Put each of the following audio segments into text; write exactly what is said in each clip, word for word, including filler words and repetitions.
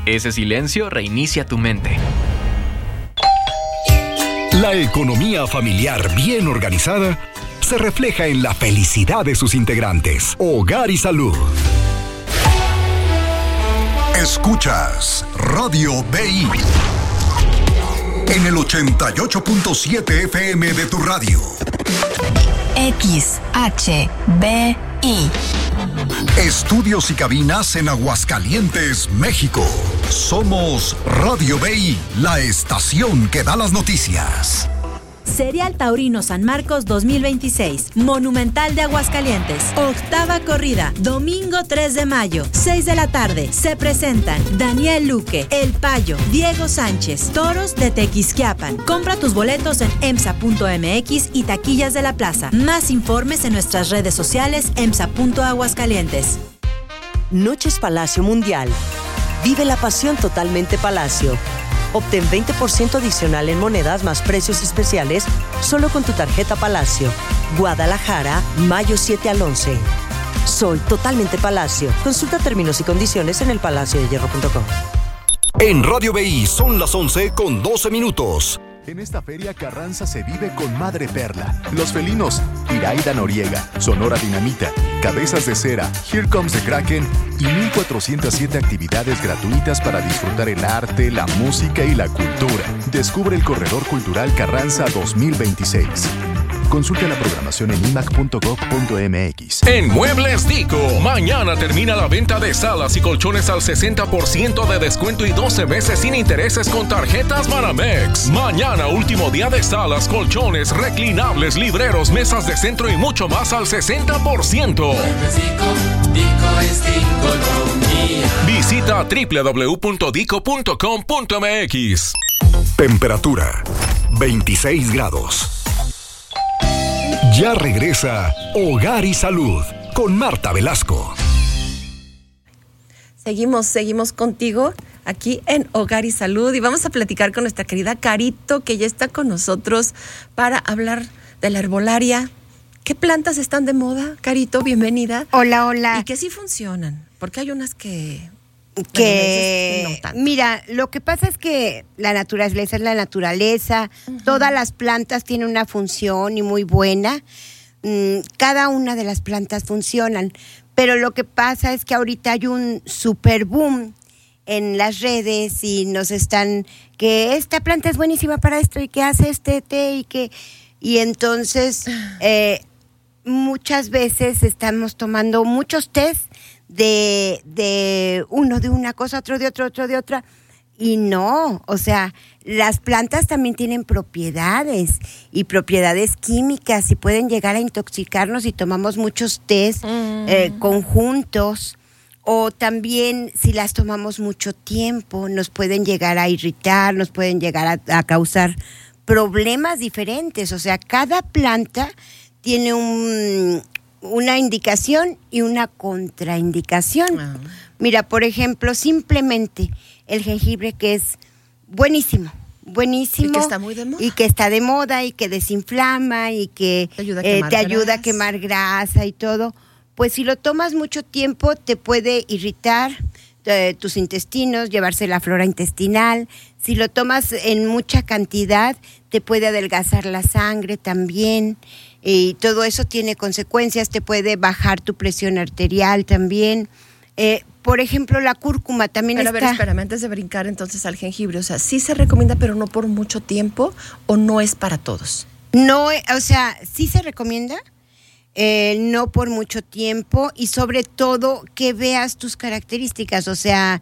Ese silencio reinicia tu mente. La economía familiar bien organizada se refleja en la felicidad de sus integrantes. Hogar y Salud. Escuchas Radio B I en el ochenta y ocho punto siete F M de tu radio. X H B I. Estudios y cabinas en Aguascalientes, México. Somos Radio B I, la estación que da las noticias. Serial Taurino San Marcos dos mil veintiséis, Monumental de Aguascalientes, octava corrida, domingo tres de mayo, seis de la tarde. Se presentan Daniel Luque, El Payo, Diego Sánchez, Toros de Tequisquiapan. Compra tus boletos en emsa punto m x y taquillas de la plaza. Más informes en nuestras redes sociales emsa punto aguascalientes. Noches Palacio Mundial. Vive la pasión totalmente Palacio. Obtén veinte por ciento adicional en monedas más precios especiales solo con tu tarjeta Palacio. Guadalajara, mayo siete al once. Soy totalmente Palacio. Consulta términos y condiciones en el palacio de hierro punto com. En Radio B I son las once con doce minutos. En esta feria Carranza se vive con Madre Perla, Los Felinos, Iraida Noriega, Sonora Dinamita, Cabezas de Cera, Here Comes the Kraken y mil cuatrocientas siete actividades gratuitas para disfrutar el arte, la música y la cultura. Descubre el Corredor Cultural Carranza dos mil veintiséis. Consulta la programación en i m a c punto gov punto m x. En Muebles Dico, mañana termina la venta de salas y colchones al sesenta por ciento de descuento y doce meses sin intereses con tarjetas Banamex. Mañana, último día de salas, colchones, reclinables, libreros, mesas de centro y mucho más al sesenta por ciento. Muebles Dico, Dico es Diconomía. Visita doble u doble u doble u punto dico punto com punto m x. Temperatura veintiséis grados. Ya regresa Hogar y Salud con Marta Velasco. Seguimos, seguimos contigo aquí en Hogar y Salud y vamos a platicar con nuestra querida Carito, que ya está con nosotros para hablar de la herbolaria. ¿Qué plantas están de moda, Carito? Bienvenida. Hola, hola. Y que sí funcionan, porque hay unas que... que no tanto. Mira, lo que pasa es que la naturaleza es la naturaleza, uh-huh. Todas las plantas tienen una función y muy buena, mm, cada una de las plantas funcionan, pero lo que pasa es que ahorita hay un super boom en las redes y nos están, que esta planta es buenísima para esto y que hace este té y que, y entonces eh, muchas veces estamos tomando muchos tés de, de uno de una cosa, otro de otro, otro de otra, y no, o sea, las plantas también tienen propiedades y propiedades químicas y pueden llegar a intoxicarnos si tomamos muchos tés mm. eh, conjuntos, o también si las tomamos mucho tiempo nos pueden llegar a irritar, nos pueden llegar a, a causar problemas diferentes, o sea, cada planta tiene un... una indicación y una contraindicación. Uh-huh. Mira, por ejemplo, simplemente el jengibre, que es buenísimo, buenísimo. Y que está muy de moda. Y que está de moda y que desinflama y que te ayuda a eh, quemar, te ayuda a quemar grasa y todo. Pues si lo tomas mucho tiempo te puede irritar eh, tus intestinos, llevarse la flora intestinal. Si lo tomas en mucha cantidad te puede adelgazar la sangre también. Y todo eso tiene consecuencias, te puede bajar tu presión arterial también. Eh, por ejemplo, la cúrcuma también pero está... Pero a ver, espérame, antes de brincar entonces al jengibre, o sea, ¿sí se recomienda pero no por mucho tiempo o no es para todos? No, o sea, sí se recomienda, eh, no por mucho tiempo y sobre todo que veas tus características, o sea,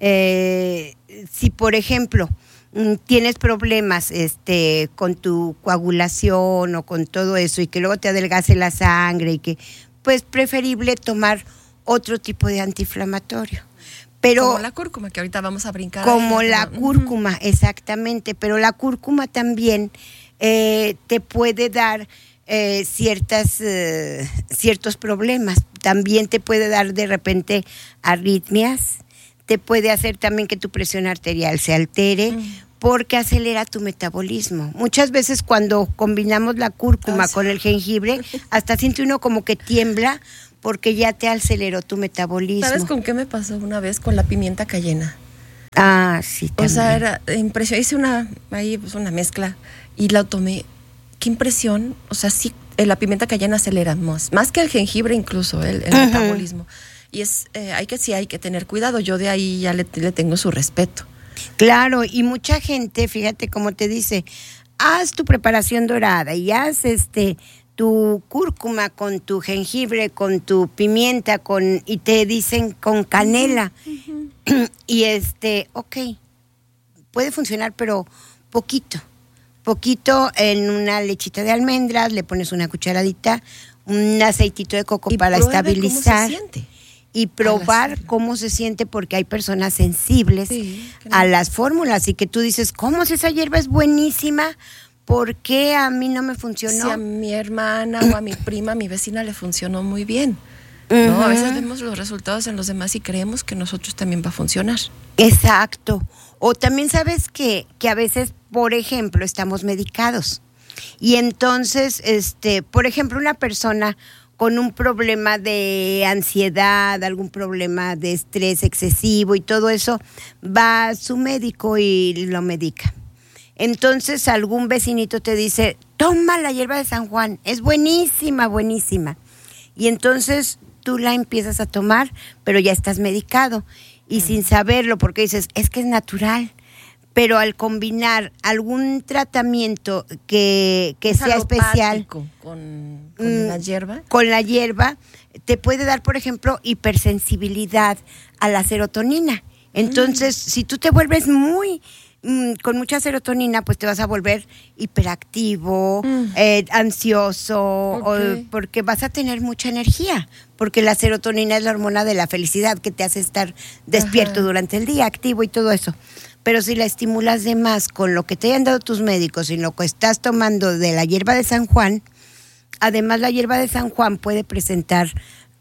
eh, si por ejemplo... tienes problemas este con tu coagulación o con todo eso y que luego te adelgace la sangre y que pues preferible tomar otro tipo de antiinflamatorio. Pero como la cúrcuma, que ahorita vamos a brincar. Como ahí, la pero, cúrcuma, uh-huh. Exactamente, pero la cúrcuma también eh, te puede dar eh, ciertas eh, ciertos problemas, también te puede dar de repente arritmias, te puede hacer también que tu presión arterial se altere, mm. porque acelera tu metabolismo. Muchas veces cuando combinamos la cúrcuma oh, sí. con el jengibre, hasta siente uno como que tiembla porque ya te aceleró tu metabolismo. ¿Sabes con qué me pasó una vez? Con la pimienta cayena. Ah, sí, también. O sea, era impresión. Hice una, ahí pues una mezcla y la tomé. Qué impresión. O sea, sí, la pimienta cayena acelera más, más que el jengibre incluso, el, el uh-huh. metabolismo. Y es, eh, hay que sí, hay que tener cuidado. Yo de ahí ya le, le tengo su respeto. Claro, y mucha gente, fíjate cómo te dice, haz tu preparación dorada y haz este tu cúrcuma con tu jengibre, con tu pimienta, con y te dicen con canela. Uh-huh. Y este, ok, puede funcionar, pero poquito, poquito en una lechita de almendras, le pones una cucharadita, un aceitito de coco y para estabilizar. ¿Cómo se siente? Y probar cómo se siente, porque hay personas sensibles sí, a las fórmulas y que tú dices, ¿cómo si esa hierba es buenísima? ¿Por qué a mí no me funcionó? Si a mi hermana o a mi prima, a mi vecina le funcionó muy bien. Uh-huh. ¿No? A veces vemos los resultados en los demás y creemos que nosotros también va a funcionar. Exacto. O también sabes que, que a veces, por ejemplo, estamos medicados. Y entonces, este, por ejemplo, una persona con un problema de ansiedad, algún problema de estrés excesivo y todo eso, va a su médico y lo medica. Entonces algún vecinito te dice, toma la hierba de San Juan, es buenísima, buenísima. Y entonces tú la empiezas a tomar, pero ya estás medicado. Y mm. sin saberlo, porque dices, es que es natural. Pero al combinar algún tratamiento que, que sea especial con, con mm, la hierba, con la hierba, te puede dar, por ejemplo, hipersensibilidad a la serotonina. Entonces, mm. si tú te vuelves muy mm, con mucha serotonina, pues te vas a volver hiperactivo, mm. eh, ansioso, okay. o, porque vas a tener mucha energía, porque la serotonina es la hormona de la felicidad que te hace estar despierto Ajá. durante el día, activo y todo eso. Pero si la estimulas de más con lo que te hayan dado tus médicos y lo que estás tomando de la hierba de San Juan, además la hierba de San Juan puede presentar,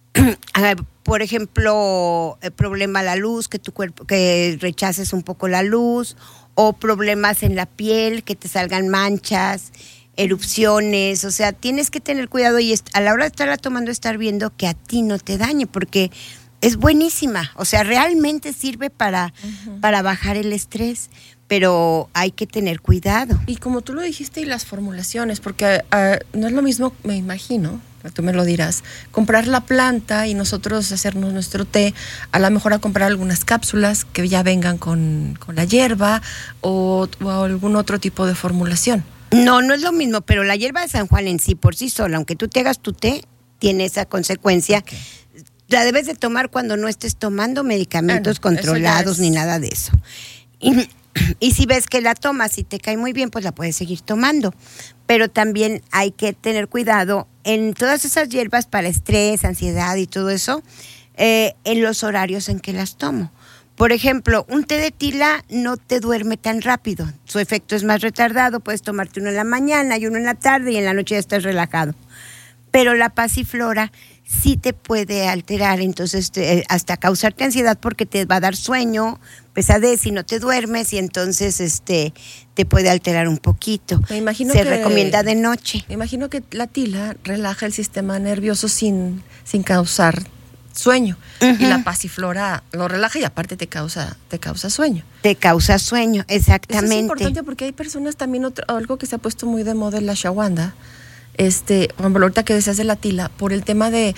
por ejemplo, el problema a la luz, que tu cuerpo, que rechaces un poco la luz, o problemas en la piel, que te salgan manchas, erupciones. O sea, tienes que tener cuidado y a la hora de estarla tomando, estar viendo que a ti no te dañe, porque es buenísima, o sea, realmente sirve para, uh-huh. para bajar el estrés, pero hay que tener cuidado. Y como tú lo dijiste, y las formulaciones, porque uh, no es lo mismo, me imagino, tú me lo dirás, comprar la planta y nosotros hacernos nuestro té, a lo mejor a comprar algunas cápsulas que ya vengan con, con la hierba o, o algún otro tipo de formulación. No, no es lo mismo, pero la hierba de San Juan en sí, por sí sola, aunque tú te hagas tu té, tiene esa consecuencia. Okay. La debes de tomar cuando no estés tomando medicamentos bueno, controlados es... ni nada de eso. Y, y si ves que la tomas y te cae muy bien, pues la puedes seguir tomando. Pero también hay que tener cuidado en todas esas hierbas para estrés, ansiedad y todo eso, eh, en los horarios en que las tomo. Por ejemplo, un té de tila no te duerme tan rápido. Su efecto es más retardado. Puedes tomarte uno en la mañana y uno en la tarde y en la noche ya estás relajado. Pero la pasiflora sí te puede alterar, entonces te, hasta causarte ansiedad porque te va a dar sueño, pesadez y no te duermes y entonces este te puede alterar un poquito. Me imagino Se que, recomienda de noche. Me imagino que la tila relaja el sistema nervioso sin, sin causar sueño. Uh-huh. Y la pasiflora lo relaja y aparte te causa, te causa sueño. Te causa sueño, exactamente. Eso es importante porque hay personas también, otro, algo que se ha puesto muy de moda en la ashwagandha. Este, por ejemplo, ahorita que decías de la tila, por el tema de,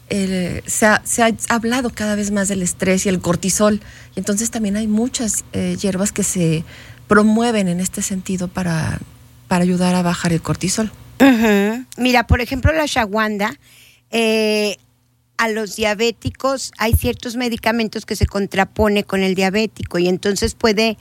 eh, se, ha, se ha hablado cada vez más del estrés y el cortisol, y entonces también hay muchas eh, hierbas que se promueven en este sentido para, para ayudar a bajar el cortisol. Uh-huh. Mira, por ejemplo, la ashwagandha, eh, a los diabéticos hay ciertos medicamentos que se contrapone con el diabético y entonces puede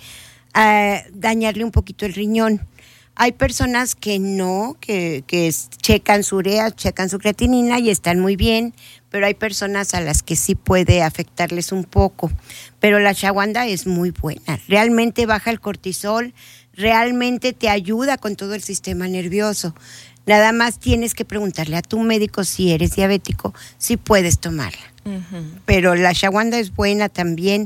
eh, dañarle un poquito el riñón. Hay personas que no, que, que checan su urea, checan su creatinina y están muy bien, pero hay personas a las que sí puede afectarles un poco. Pero la ashwagandha es muy buena, realmente baja el cortisol, realmente te ayuda con todo el sistema nervioso. Nada más tienes que preguntarle a tu médico si eres diabético, si puedes tomarla. Uh-huh. Pero la ashwagandha es buena también,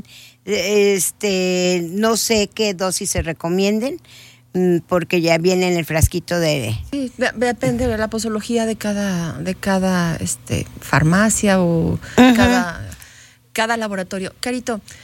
este, no sé qué dosis se recomienden, porque ya viene en el frasquito de... Sí, depende de la posología de cada, de cada este, farmacia o uh-huh. cada, cada laboratorio. Carito,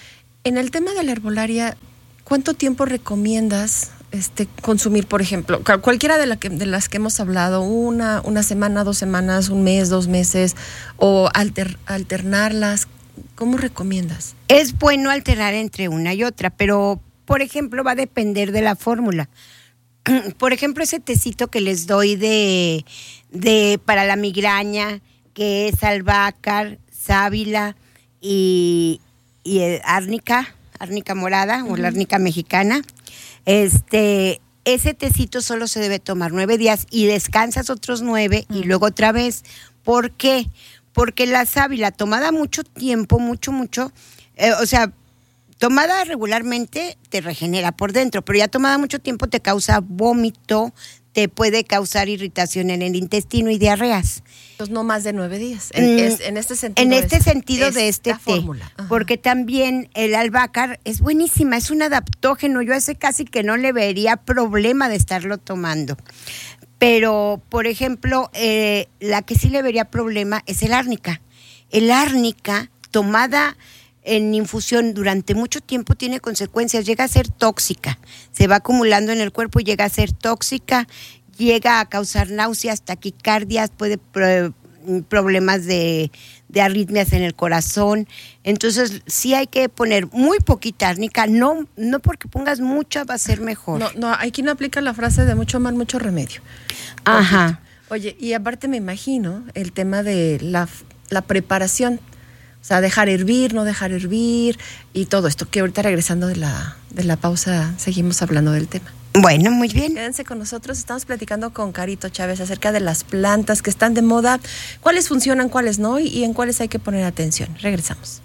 En el tema de la herbolaria, ¿cuánto tiempo recomiendas este, consumir, por ejemplo? Cualquiera de, la que, de las que hemos hablado, una, una semana, dos semanas, un mes, dos meses, o alter, alternarlas. ¿Cómo recomiendas? Es bueno alternar entre una y otra, pero, por ejemplo, va a depender de la fórmula. Por ejemplo, ese tecito que les doy de, de para la migraña, que es albahaca, sábila y, y árnica, árnica morada, uh-huh, o la árnica mexicana. Este, ese tecito solo se debe tomar nueve días y descansas otros nueve, uh-huh, y luego otra vez. ¿Por qué? Porque la sábila tomada mucho tiempo, mucho, mucho, eh, o sea, tomada regularmente te regenera por dentro, pero ya tomada mucho tiempo te causa vómito, te puede causar irritación en el intestino y diarreas. Entonces no más de nueve días. En, mm, es, en este sentido. En este es, sentido es de este té. Fórmula. Porque también el albahaca es buenísima, es un adaptógeno. Yo a ese casi que no le vería problema de estarlo tomando. Pero, por ejemplo, eh, la que sí le vería problema es el árnica. El árnica tomada en infusión durante mucho tiempo tiene consecuencias, llega a ser tóxica, se va acumulando en el cuerpo y llega a ser tóxica, llega a causar náuseas, taquicardias, puede pro, problemas de, de arritmias en el corazón. Entonces sí hay que poner muy poquita árnica, no, no porque pongas mucha va a ser mejor. No, no, aquí no aplica la frase de mucho mal, mucho remedio. Ajá. Oye, y aparte me imagino el tema de la, la preparación. O sea, dejar hervir, no dejar hervir y todo esto, que ahorita regresando de la, de la pausa seguimos hablando del tema. Bueno, muy bien. Quédense con nosotros, estamos platicando con Carito Chávez acerca de las plantas que están de moda, cuáles funcionan, cuáles no y, y en cuáles hay que poner atención. Regresamos.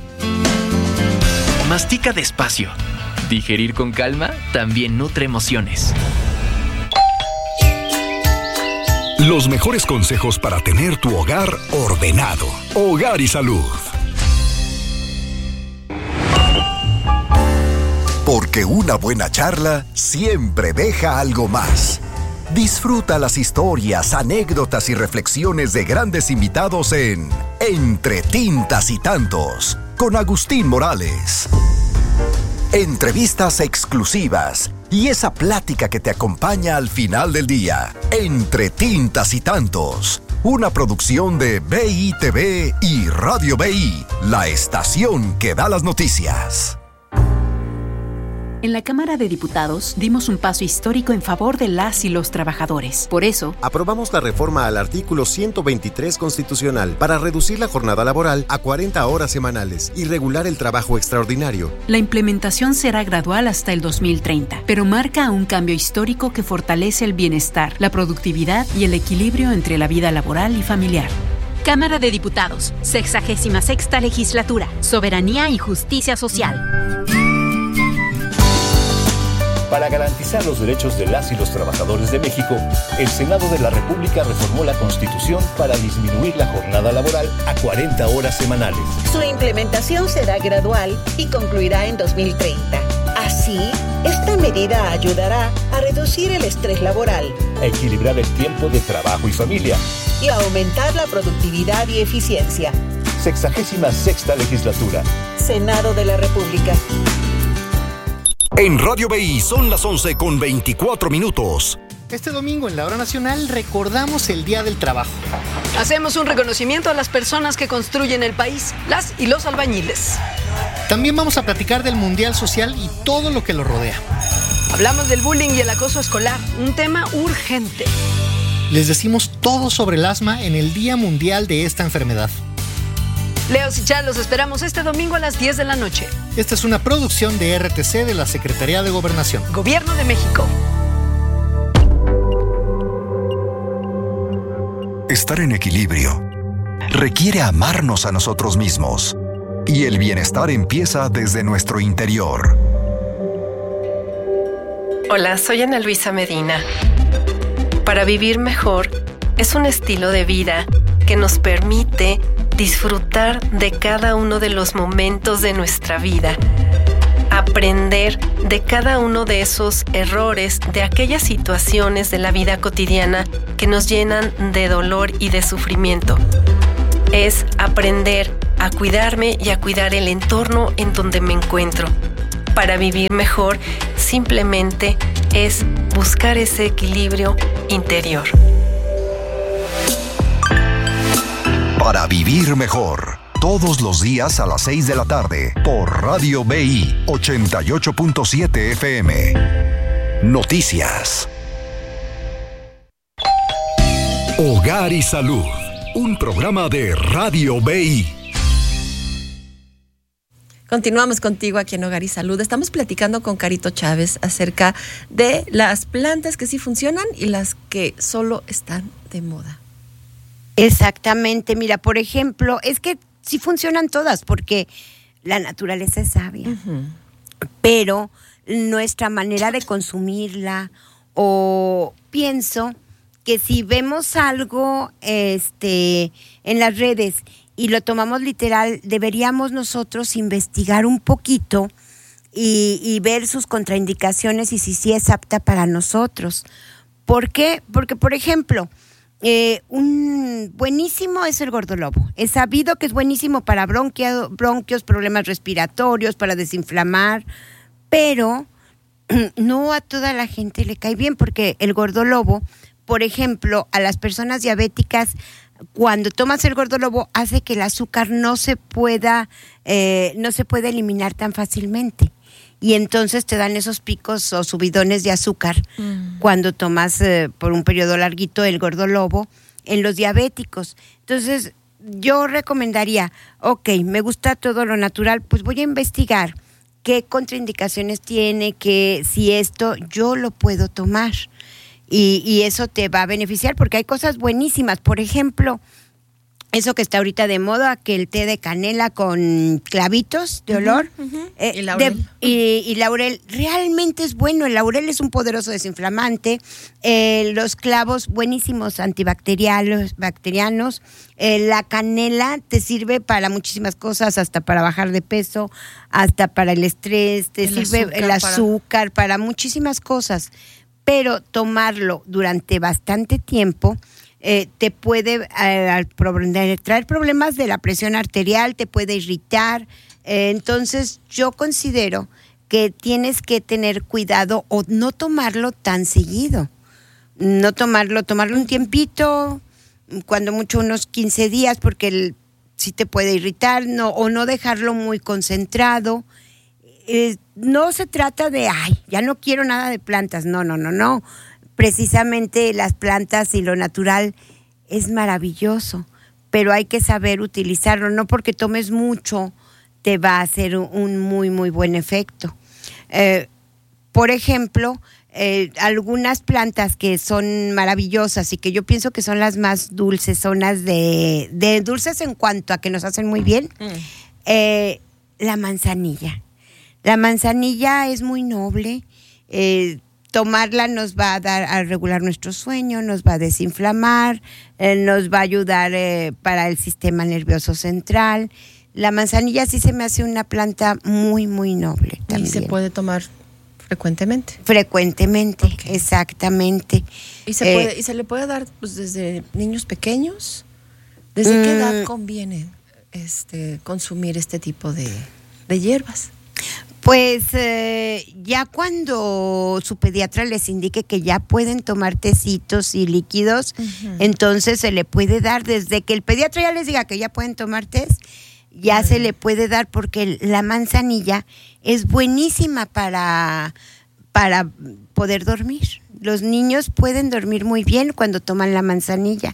Mastica despacio. Digerir con calma también nutre emociones. Los mejores consejos para tener tu hogar ordenado. Hogar y Salud. Porque una buena charla siempre deja algo más. Disfruta las historias, anécdotas y reflexiones de grandes invitados en Entre Tintas y Tantos, con Agustín Morales. Entrevistas exclusivas y esa plática que te acompaña al final del día. Entre Tintas y Tantos, una producción de B I T V y Radio B I, la estación que da las noticias. En la Cámara de Diputados dimos un paso histórico en favor de las y los trabajadores. Por eso, aprobamos la reforma al artículo ciento veintitrés constitucional para reducir la jornada laboral a cuarenta horas semanales y regular el trabajo extraordinario. La implementación será gradual hasta el dos mil treinta, pero marca un cambio histórico que fortalece el bienestar, la productividad y el equilibrio entre la vida laboral y familiar. Cámara de Diputados, sexagésima sexta legislatura, Soberanía y Justicia Social. Para garantizar los derechos de las y los trabajadores de México, el Senado de la República reformó la Constitución para disminuir la jornada laboral a cuarenta horas semanales. Su implementación será gradual y concluirá en dos mil treinta. Así, esta medida ayudará a reducir el estrés laboral, a equilibrar el tiempo de trabajo y familia y a aumentar la productividad y eficiencia. Sexagésima sexta legislatura. Senado de la República. En Radio B I son las once con veinticuatro minutos. Este domingo en la Hora Nacional recordamos el Día del Trabajo. Hacemos un reconocimiento a las personas que construyen el país, las y los albañiles. También vamos a platicar del Mundial Social y todo lo que lo rodea. Hablamos del bullying y el acoso escolar, un tema urgente. Les decimos todo sobre el asma en el Día Mundial de esta enfermedad. Leo y Chá, los esperamos este domingo a las diez de la noche. Esta es una producción de R T C de la Secretaría de Gobernación. Gobierno de México. Estar en equilibrio requiere amarnos a nosotros mismos. Y el bienestar empieza desde nuestro interior. Hola, soy Ana Luisa Medina. Para vivir mejor es un estilo de vida que nos permite disfrutar de cada uno de los momentos de nuestra vida, aprender de cada uno de esos errores, de aquellas situaciones de la vida cotidiana que nos llenan de dolor y de sufrimiento. Es aprender a cuidarme y a cuidar el entorno en donde me encuentro. Para vivir mejor, simplemente es buscar ese equilibrio interior. Para vivir mejor, todos los días a las seis de la tarde, por Radio B I ochenta y ocho punto siete F M. Noticias. Hogar y Salud, un programa de Radio B I. Continuamos contigo aquí en Hogar y Salud. Estamos platicando con Carito Chávez acerca de las plantas que sí funcionan y las que solo están de moda. Exactamente. Mira, por ejemplo, es que sí funcionan todas porque la naturaleza es sabia. Uh-huh. Pero nuestra manera de consumirla, o pienso que si vemos algo este, en las redes y lo tomamos literal, deberíamos nosotros investigar un poquito y, y ver sus contraindicaciones y si sí es apta para nosotros. ¿Por qué? Porque, por ejemplo, eh, un buenísimo es el gordolobo. Es sabido que es buenísimo para bronquio, bronquios, problemas respiratorios, para desinflamar, pero no a toda la gente le cae bien, porque el gordolobo, por ejemplo, a las personas diabéticas, cuando tomas el gordolobo hace que el azúcar no se pueda eh, no se pueda eliminar tan fácilmente, y entonces te dan esos picos o subidones de azúcar mm. cuando tomas eh, por un periodo larguito el gordolobo en los diabéticos. Entonces yo recomendaría, ok, me gusta todo lo natural, pues voy a investigar qué contraindicaciones tiene, que si esto yo lo puedo tomar. Y, y eso te va a beneficiar porque hay cosas buenísimas. Por ejemplo, eso que está ahorita de moda, que el té de canela con clavitos de olor. Uh-huh, uh-huh. Eh, y laurel. De, y, y laurel. Realmente es bueno. El laurel es un poderoso desinflamante. Eh, los clavos, buenísimos antibacterianos. Bacterianos. Eh, la canela te sirve para muchísimas cosas, hasta para bajar de peso, hasta para el estrés. Te el sirve azúcar, el azúcar, para... para muchísimas cosas. Pero tomarlo durante bastante tiempo eh, te puede eh, traer problemas de la presión arterial, te puede irritar. Eh, entonces yo considero que tienes que tener cuidado o no tomarlo tan seguido. No tomarlo, tomarlo un tiempito, cuando mucho unos quince días, porque el, sí te puede irritar, no, o no dejarlo muy concentrado. Eh, no se trata de, ay, ya no quiero nada de plantas, no, no, no, no. Precisamente las plantas y lo natural es maravilloso, pero hay que saber utilizarlo, no porque tomes mucho te va a hacer un muy, muy buen efecto. Eh, por ejemplo, eh, algunas plantas que son maravillosas y que yo pienso que son las más dulces, son las de, de dulces en cuanto a que nos hacen muy bien, mm. eh, la manzanilla. La manzanilla es muy noble, eh, tomarla nos va a dar a regular nuestro sueño, nos va a desinflamar, eh, nos va a ayudar eh, para el sistema nervioso central. La manzanilla sí se me hace una planta muy, muy noble también. ¿Y se puede tomar frecuentemente? Frecuentemente, okay. Exactamente. ¿Y se, eh, puede, ¿Y se le puede dar pues, desde niños pequeños? ¿Desde mm, qué edad conviene este, consumir este tipo de, de hierbas? Pues eh, ya cuando su pediatra les indique que ya pueden tomar tecitos y líquidos, uh-huh. entonces se le puede dar, desde que el pediatra ya les diga que ya pueden tomar test, ya uh-huh. se le puede dar, porque la manzanilla es buenísima para, para poder dormir. Los niños pueden dormir muy bien cuando toman la manzanilla.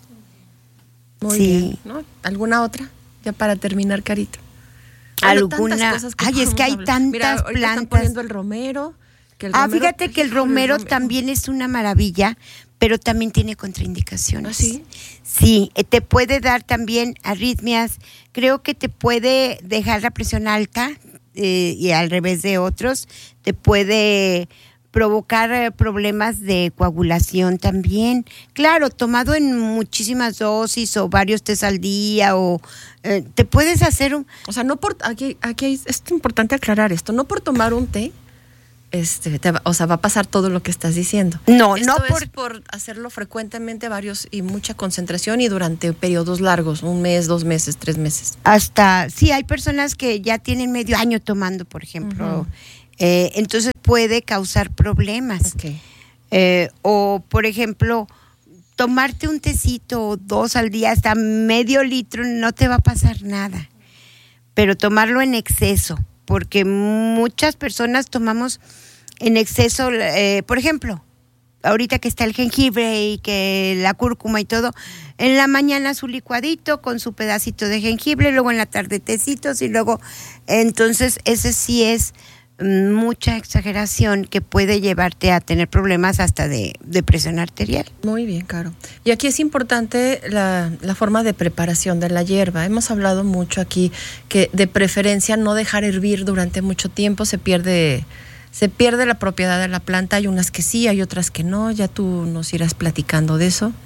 Muy sí. bien, ¿no? ¿Alguna otra? Ya para terminar, Carito. Bueno, alguna ay es que hay hablar. tantas Mira, plantas. Están poniendo el romero, que el ah romero, fíjate que el romero, el romero también es una maravilla, pero también tiene contraindicaciones. ¿Ah, sí? Sí, te puede dar también arritmias, creo que te puede dejar la presión alta eh, y al revés de otros, te puede provocar eh, problemas de coagulación también. Claro, tomado en muchísimas dosis o varios tés al día, o eh, te puedes hacer un... O sea, no por... Aquí, aquí es importante aclarar esto. No por tomar un té este, te va, o sea, va a pasar todo lo que estás diciendo. No, Esto no es por... por hacerlo frecuentemente, varios y mucha concentración y durante periodos largos, un mes, dos meses, tres meses. Hasta, sí, hay personas que ya tienen medio año tomando, por ejemplo. Uh-huh. eh, entonces puede causar problemas. Okay. Eh, o, por ejemplo, tomarte un tecito o dos al día, hasta medio litro, no te va a pasar nada. Pero tomarlo en exceso, porque muchas personas tomamos en exceso, eh, por ejemplo, ahorita que está el jengibre y que la cúrcuma y todo, en la mañana su licuadito con su pedacito de jengibre, luego en la tarde tecitos y luego, entonces ese sí es mucha exageración que puede llevarte a tener problemas hasta de, de presión arterial. Muy bien, Caro. Y aquí es importante la, la forma de preparación de la hierba. Hemos hablado mucho aquí que de preferencia no dejar hervir durante mucho tiempo, se pierde, se pierde la propiedad de la planta. Hay unas que sí, hay otras que no. Ya tú nos irás platicando de eso.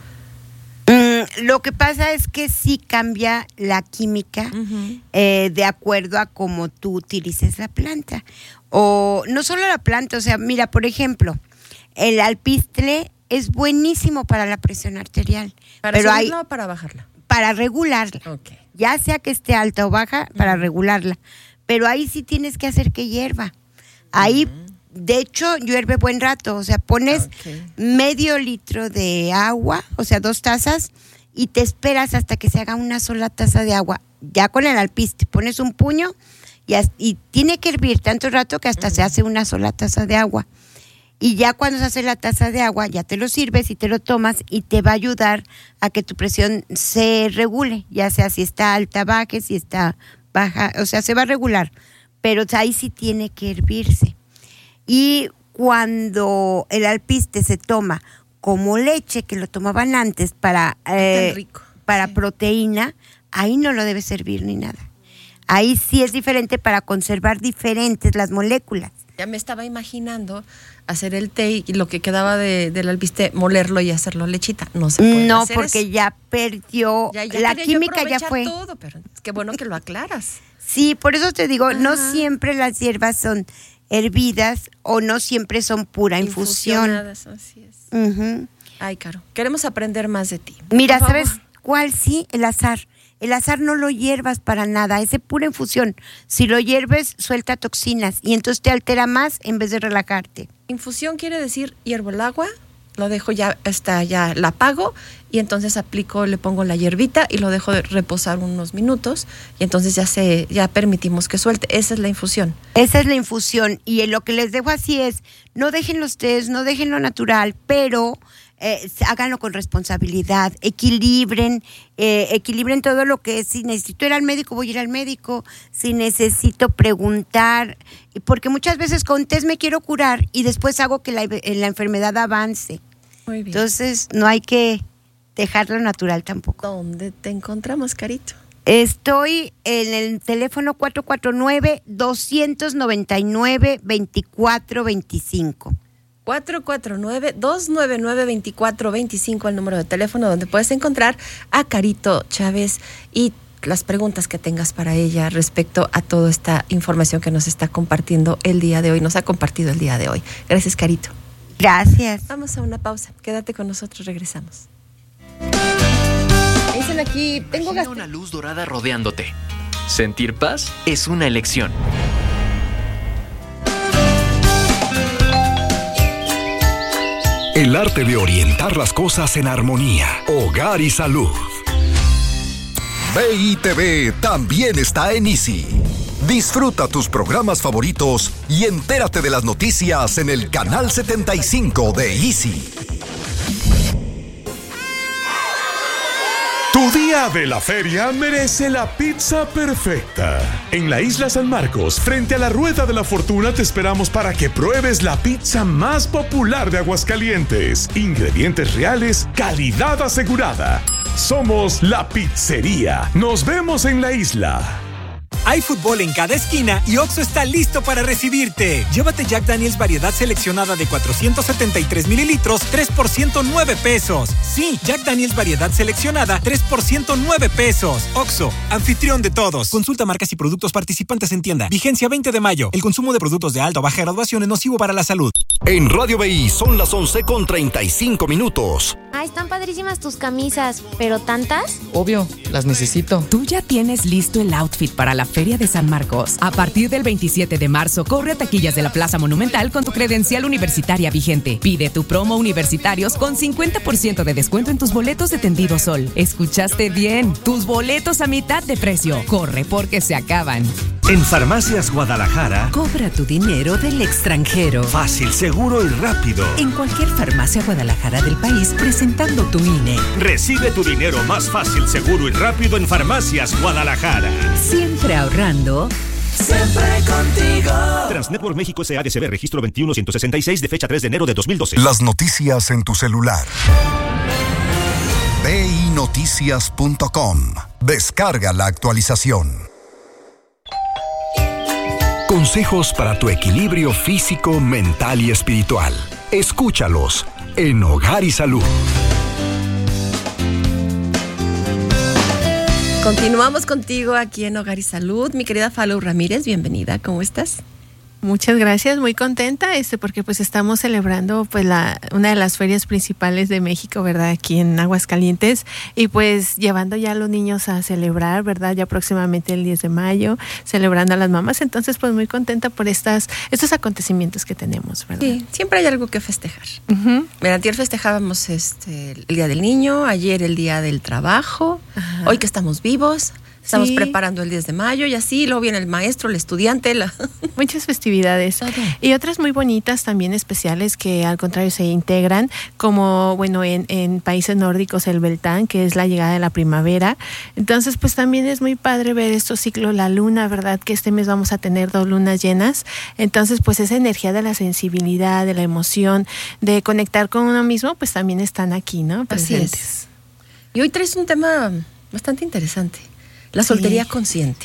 Mm, lo que pasa es que sí cambia la química uh-huh. eh, de acuerdo a cómo tú utilices la planta. O no solo la planta, o sea, mira, por ejemplo, el alpiste es buenísimo para la presión arterial. ¿Para pero subirla hay, o para bajarla? Para regularla. Okay. Ya sea que esté alta o baja, uh-huh. para regularla. Pero ahí sí tienes que hacer que hierva. Ahí, uh-huh. de hecho, hierve buen rato. O sea, pones okay. medio litro de agua, o sea, dos tazas, y te esperas hasta que se haga una sola taza de agua. Ya con el alpiste, pones un puño y, y tiene que hervir tanto rato que hasta uh-huh. se hace una sola taza de agua. Y ya cuando se hace la taza de agua, ya te lo sirves y te lo tomas y te va a ayudar a que tu presión se regule, ya sea si está alta, baje, si está baja, o sea, se va a regular. Pero ahí sí tiene que hervirse. Y cuando el alpiste se toma como leche, que lo tomaban antes para, eh, rico, para sí. proteína, ahí no lo debes servir ni nada. Ahí sí es diferente para conservar diferentes las moléculas. Ya me estaba imaginando hacer el té y lo que quedaba de, del alpiste, molerlo y hacerlo lechita. No se puede No, hacer porque eso. ya perdió, ya, ya la química ya fue. Todo, pero qué bueno que lo aclaras. Sí, por eso te digo, Ajá. no siempre las hierbas son hervidas o no siempre son pura infusión. Así es. Uh-huh. Ay, Caro, queremos aprender más de ti. Mira, ¿sabes cuál? Sí, el azahar. El azahar no lo hiervas para nada, es de pura infusión. Si lo hierves, suelta toxinas y entonces te altera más en vez de relajarte. Infusión quiere decir hiervo el agua, lo dejo ya, está, ya la apago y entonces aplico, le pongo la hierbita y lo dejo de reposar unos minutos y entonces ya se, ya permitimos que suelte. Esa es la infusión. Esa es la infusión y lo que les dejo así es, no dejen los tés, no dejen lo natural, pero Eh, háganlo con responsabilidad, equilibren, eh, equilibren todo lo que es. Si necesito ir al médico, voy a ir al médico. Si necesito preguntar, porque muchas veces con test me quiero curar y después hago que la, la enfermedad avance. Muy bien. Entonces no hay que dejarlo natural tampoco. ¿Dónde te encontramos, Carito? Estoy en el teléfono cuatro cuatro nueve, dos nueve nueve, dos cuatro dos cinco. cuatro cuatro nueve, dos nueve nueve, dos cuatro dos cinco, el número de teléfono donde puedes encontrar a Carito Chávez y las preguntas que tengas para ella respecto a toda esta información que nos está compartiendo el día de hoy, nos ha compartido el día de hoy. Gracias, Carito. Gracias. Vamos a una pausa. Quédate con nosotros, regresamos. Dicen aquí, tengo Imagina una luz dorada rodeándote. Sentir paz es una elección. El arte de orientar las cosas en armonía. Hogar y salud. B I T V también está en Easy. Disfruta tus programas favoritos y entérate de las noticias en el canal setenta y cinco de Easy. Tu día de la feria merece la pizza perfecta. En la Isla San Marcos, frente a la Rueda de la Fortuna, te esperamos para que pruebes la pizza más popular de Aguascalientes. Ingredientes reales, calidad asegurada. Somos La Pizzería. Nos vemos en la isla. Hay fútbol en cada esquina y Oxxo está listo para recibirte. Llévate Jack Daniel's variedad seleccionada de cuatrocientos setenta y tres mililitros, tres por ciento nueve pesos. Sí, Jack Daniel's variedad seleccionada, tres por ciento nueve pesos. Oxxo, anfitrión de todos. Consulta marcas y productos participantes en tienda. Vigencia veinte de mayo. El consumo de productos de alta o baja graduación es nocivo para la salud. En Radio B I son las once con treinta y cinco minutos. Ah, están padrísimas tus camisas, ¿pero tantas? Obvio, las necesito. Tú ya tienes listo el outfit para la Feria de San Marcos. A partir del veintisiete de marzo, corre a taquillas de la Plaza Monumental con tu credencial universitaria vigente. Pide tu promo universitarios con cincuenta por ciento de descuento en tus boletos de Tendido Sol. ¿Escuchaste bien? Tus boletos a mitad de precio. Corre porque se acaban. En Farmacias Guadalajara, cobra tu dinero del extranjero. Fácil, seguro y rápido. En cualquier farmacia Guadalajara del país, presentando tu I N E. Recibe tu dinero más fácil, seguro y rápido en Farmacias Guadalajara. Siempre ahorrando. Siempre contigo. Transnetwork México S A D C B, registro veintiuno ciento sesenta y seis de fecha tres de enero de dos mil doce. Las noticias en tu celular. B I noticias punto com. Descarga la actualización. Consejos para tu equilibrio físico, mental y espiritual. Escúchalos en Hogar y Salud. Continuamos contigo aquí en Hogar y Salud. Mi querida Falou Ramírez, bienvenida. ¿Cómo estás? Muchas gracias, muy contenta, este, porque pues estamos celebrando pues la una de las ferias principales de México, ¿verdad? Aquí en Aguascalientes, y pues llevando ya a los niños a celebrar, ¿verdad? Ya próximamente el diez de mayo, celebrando a las mamás, entonces pues muy contenta por estas estos acontecimientos que tenemos, ¿verdad? Sí, siempre hay algo que festejar. Uh-huh. Mira, ayer festejábamos este el Día del Niño, ayer el Día del Trabajo, uh-huh. Hoy que estamos vivos. Estamos sí. preparando el diez de mayo y así, luego viene el maestro, el estudiante. La... Muchas festividades. Todo. Y otras muy bonitas también especiales que al contrario se integran, como bueno en, en países nórdicos el Beltán, que es la llegada de la primavera. Entonces pues también es muy padre ver estos ciclos, la luna, ¿verdad? Que este mes vamos a tener dos lunas llenas. Entonces pues esa energía de la sensibilidad, de la emoción, de conectar con uno mismo, pues también están aquí, ¿no? Presentes. Así es. Y hoy traes un tema bastante interesante. La soltería sí. consciente.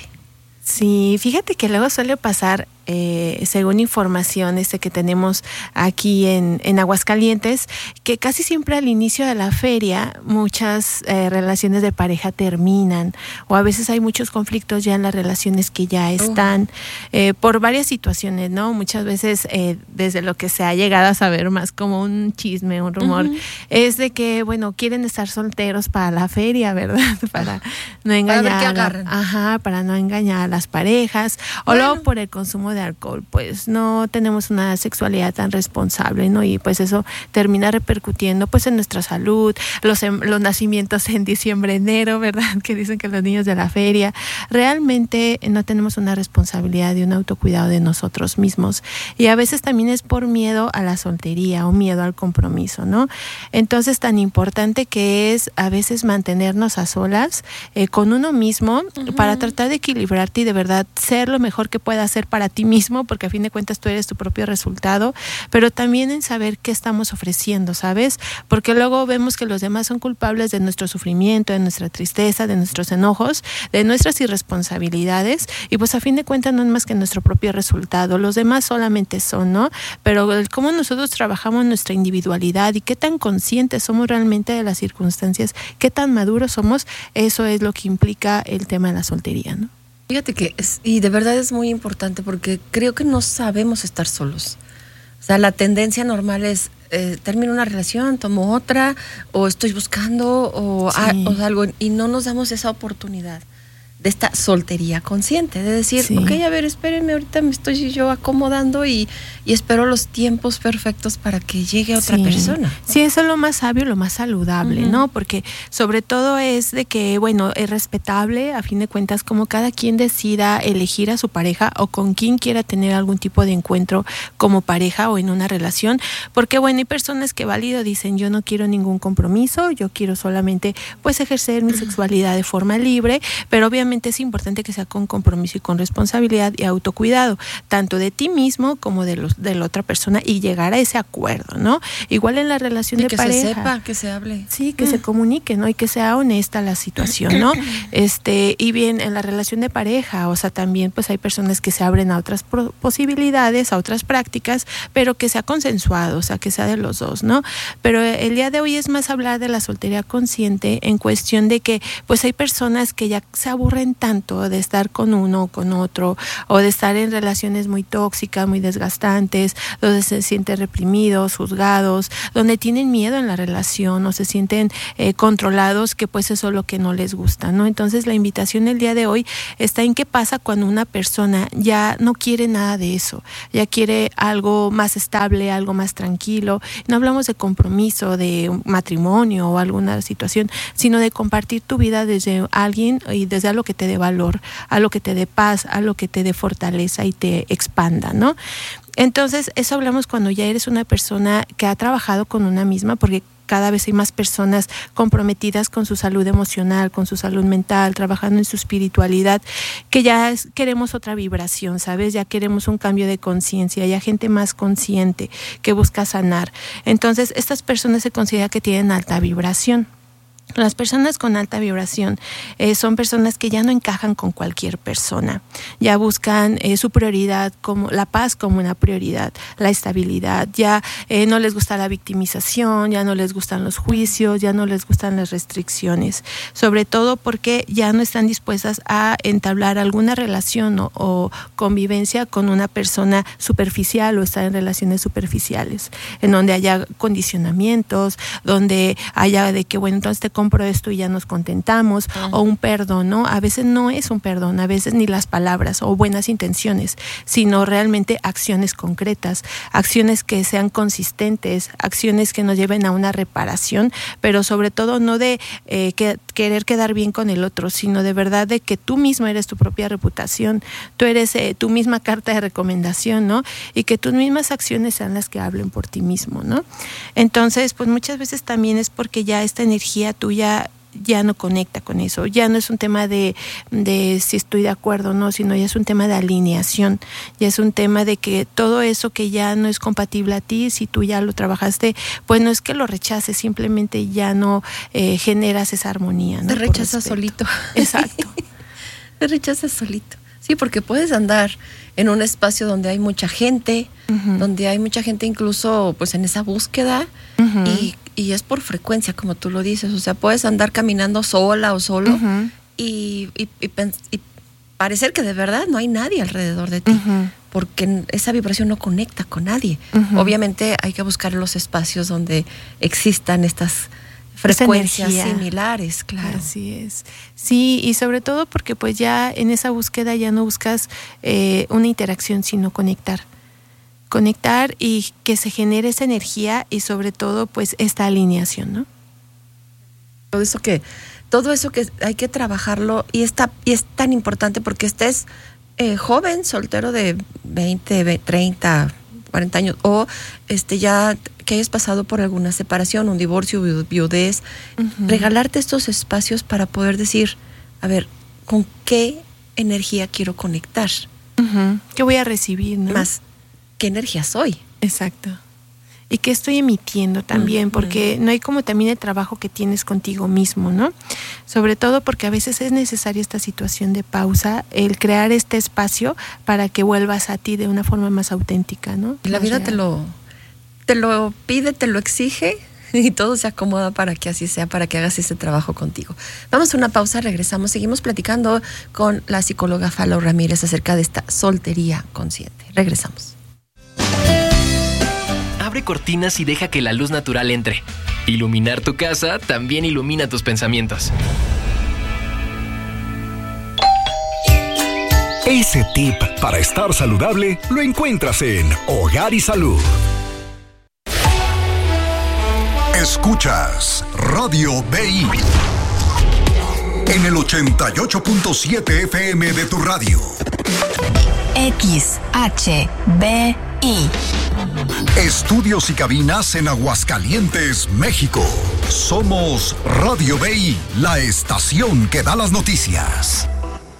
Sí, fíjate que luego suele pasar, eh, según información este que tenemos aquí en, en Aguascalientes, que casi siempre al inicio de la feria muchas eh, relaciones de pareja terminan, o a veces hay muchos conflictos ya en las relaciones que ya están, uh. eh, por varias situaciones, ¿no? Muchas veces eh, desde lo que se ha llegado a saber más como un chisme, un rumor, uh-huh. es de que, bueno, quieren estar solteros para la feria, ¿verdad? Para no engañar. Para ver qué agarran. Ajá, para no engañar a las parejas, o bueno. luego por el consumo de alcohol, pues no tenemos una sexualidad tan responsable, ¿no? Y pues eso termina repercutiendo pues en nuestra salud, los, los nacimientos en diciembre, enero, ¿verdad? Que dicen que los niños de la feria, realmente no tenemos una responsabilidad de un autocuidado de nosotros mismos, y a veces también es por miedo a la soltería o miedo al compromiso, ¿no? Entonces tan importante que es a veces mantenernos a solas eh, con uno mismo, uh-huh. para tratar de equilibrarte y de verdad ser lo mejor que puedas hacer para ti mismo, porque a fin de cuentas tú eres tu propio resultado, pero también en saber qué estamos ofreciendo, ¿sabes? Porque luego vemos que los demás son culpables de nuestro sufrimiento, de nuestra tristeza, de nuestros enojos, de nuestras irresponsabilidades, y pues a fin de cuentas no es más que nuestro propio resultado, los demás solamente son, ¿no? Pero el cómo nosotros trabajamos nuestra individualidad y qué tan conscientes somos realmente de las circunstancias, qué tan maduros somos, eso es lo que implica el tema de la soltería, ¿no? Fíjate que, es, y de verdad es muy importante porque creo que no sabemos estar solos. O sea, la tendencia normal es, eh, termino una relación, tomo otra, o estoy buscando, o, sí. a, o algo, y no nos damos esa oportunidad de esta soltería consciente, de decir, sí. ok, a ver, espérenme, ahorita me estoy yo acomodando y, y espero los tiempos perfectos para que llegue otra sí. persona. Sí, eso es lo más sabio, lo más saludable, uh-huh. ¿no? Porque sobre todo es de que, bueno, es respetable, a fin de cuentas, como cada quien decida elegir a su pareja o con quien quiera tener algún tipo de encuentro como pareja o en una relación, porque, bueno, hay personas que válido dicen, yo no quiero ningún compromiso, yo quiero solamente, pues, ejercer mi sexualidad de forma libre, pero obviamente obviamente es importante que sea con compromiso y con responsabilidad y autocuidado, tanto de ti mismo como de los de la otra persona, y llegar a ese acuerdo, ¿no? Igual en la relación y de que pareja. Que se sepa, que se hable. Sí, que mm. se comunique, ¿no? Y que sea honesta la situación, ¿no? Este, y bien, en la relación de pareja, o sea, también pues hay personas que se abren a otras pro- posibilidades, a otras prácticas, pero que sea consensuado, o sea, que sea de los dos, ¿no? Pero el día de hoy es más hablar de la soltería consciente en cuestión de que pues hay personas que ya se aburren tanto de estar con uno o con otro, o de estar en relaciones muy tóxicas, muy desgastantes, donde se sienten reprimidos, juzgados, donde tienen miedo en la relación o se sienten eh, controlados, que pues eso es lo que no les gusta, ¿no? Entonces la invitación el día de hoy está en qué pasa cuando una persona ya no quiere nada de eso, ya quiere algo más estable, algo más tranquilo. No hablamos de compromiso, de matrimonio o alguna situación, sino de compartir tu vida desde alguien y desde algo que te dé valor, a lo que te dé paz, a lo que te dé fortaleza y te expanda, ¿no? Entonces, eso hablamos cuando ya eres una persona que ha trabajado con una misma, porque cada vez hay más personas comprometidas con su salud emocional, con su salud mental, trabajando en su espiritualidad, que ya es, queremos otra vibración, ¿sabes? Ya queremos un cambio de conciencia, ya gente más consciente que busca sanar. Entonces, estas personas se considera que tienen alta vibración. Las personas con alta vibración eh, son personas que ya no encajan con cualquier persona, ya buscan eh, su prioridad, como la paz como una prioridad, la estabilidad, ya eh, no les gusta la victimización, ya no les gustan los juicios, ya no les gustan las restricciones, sobre todo porque ya no están dispuestas a entablar alguna relación o, o convivencia con una persona superficial o estar en relaciones superficiales, en donde haya condicionamientos, donde haya de que, bueno, entonces te compro esto y ya nos contentamos, uh-huh. o un perdón, ¿no? A veces no es un perdón, a veces ni las palabras o buenas intenciones, sino realmente acciones concretas, acciones que sean consistentes, acciones que nos lleven a una reparación, pero sobre todo no de eh, que, querer quedar bien con el otro, sino de verdad de que tú mismo eres tu propia reputación, tú eres eh, tu misma carta de recomendación, ¿no? Y que tus mismas acciones sean las que hablen por ti mismo, ¿no? Entonces, pues muchas veces también es porque ya esta energía tuya ya no conecta con eso, ya no es un tema de, de si estoy de acuerdo o no, sino ya es un tema de alineación, ya es un tema de que todo eso que ya no es compatible a ti, si tú ya lo trabajaste, pues no es que lo rechaces, simplemente ya no eh, generas esa armonía, ¿no? Te rechazas solito. Exacto. Te rechazas solito. Sí, porque puedes andar en un espacio donde hay mucha gente, uh-huh. donde hay mucha gente incluso pues en esa búsqueda, uh-huh. y Y es por frecuencia, como tú lo dices. O sea, puedes andar caminando sola o solo, uh-huh. y, y, y, y parecer que de verdad no hay nadie alrededor de ti, uh-huh. porque esa vibración no conecta con nadie. Uh-huh. Obviamente hay que buscar los espacios donde existan estas frecuencias similares, claro. Así es. Sí, y sobre todo porque pues ya en esa búsqueda ya no buscas eh, una interacción, sino conectar. Conectar y que se genere esa energía y sobre todo pues esta alineación, ¿no? Todo eso que, todo eso que hay que trabajarlo y está, y es tan importante porque estés eh, joven, soltero de veinte, treinta, cuarenta años, o este ya que hayas pasado por alguna separación, un divorcio, viudez, uh-huh. regalarte estos espacios para poder decir, a ver, ¿con qué energía quiero conectar? Uh-huh. ¿Qué voy a recibir, no? Más, ¿qué energía soy? Exacto. Y qué estoy emitiendo también, uh-huh. porque no hay como también el trabajo que tienes contigo mismo, ¿no? Sobre todo porque a veces es necesaria esta situación de pausa, el crear este espacio para que vuelvas a ti de una forma más auténtica, ¿no? Y la vida te lo, te lo pide, te lo exige, y todo se acomoda para que así sea, para que hagas ese trabajo contigo. Vamos a una pausa, regresamos, seguimos platicando con la psicóloga Falo Ramírez acerca de esta soltería consciente. Regresamos. Abre cortinas y deja que la luz natural entre. Iluminar tu casa también ilumina tus pensamientos. Ese tip para estar saludable lo encuentras en Hogar y Salud. Escuchas Radio B I en el ochenta y ocho punto siete F M de tu radio. X H B I. Estudios y cabinas en Aguascalientes, México. Somos Radio B I, la estación que da las noticias.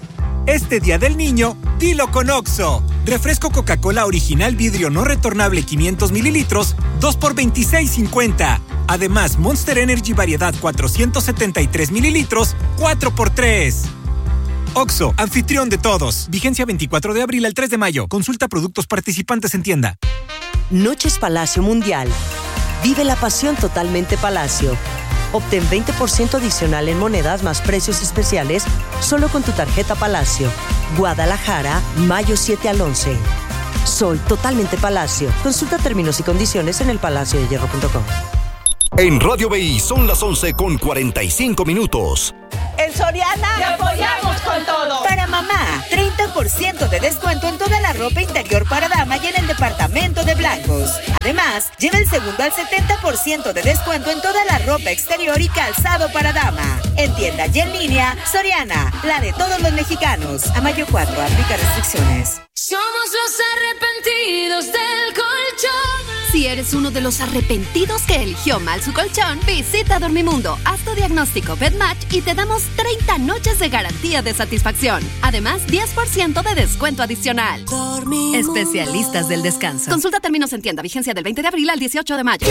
Este Día del Niño, dilo con Oxxo. Refresco Coca-Cola original vidrio no retornable quinientos mililitros, dos por veintiséis cincuenta. Además, Monster Energy variedad cuatrocientos setenta y tres mililitros, cuatro por tres. Oxxo, anfitrión de todos. Vigencia veinticuatro de abril al tres de mayo. Consulta productos participantes en tienda. Noches Palacio Mundial. Vive la pasión totalmente Palacio. Obtén veinte por ciento adicional en monedas más precios especiales solo con tu tarjeta Palacio. Guadalajara, mayo siete al once. Soy totalmente Palacio. Consulta términos y condiciones en el palacio de hierro punto com. En Radio B I son las once con cuarenta y cinco minutos. En Soriana ¡te apoyamos con todo! Para mamá, treinta por ciento de descuento en toda la ropa interior para dama y en el departamento de blancos. Además, lleva el segundo al setenta por ciento de descuento en toda la ropa exterior y calzado para dama. En tienda y en línea, Soriana, la de todos los mexicanos. A mayo cuatro, aplica restricciones. Somos los arrepentidos del colchón. Si eres uno de los arrepentidos que eligió mal su colchón, visita Dormimundo, haz tu diagnóstico BedMatch y te damos treinta noches de garantía de satisfacción. Además, diez por ciento de descuento adicional. Dormimundo. Especialistas del descanso. Consulta términos en tienda, vigencia del veinte de abril al dieciocho de mayo.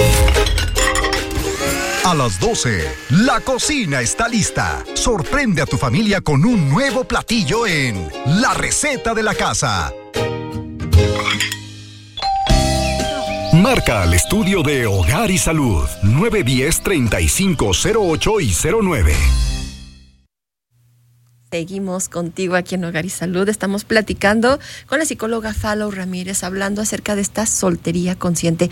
A las doce, la cocina está lista. Sorprende a tu familia con un nuevo platillo en La Receta de la Casa. Marca al estudio de Hogar y Salud nueve uno cero, treinta y cinco cero ocho y cero nueve. Seguimos contigo aquí en Hogar y Salud. Estamos platicando con la psicóloga Falo Ramírez, hablando acerca de esta soltería consciente.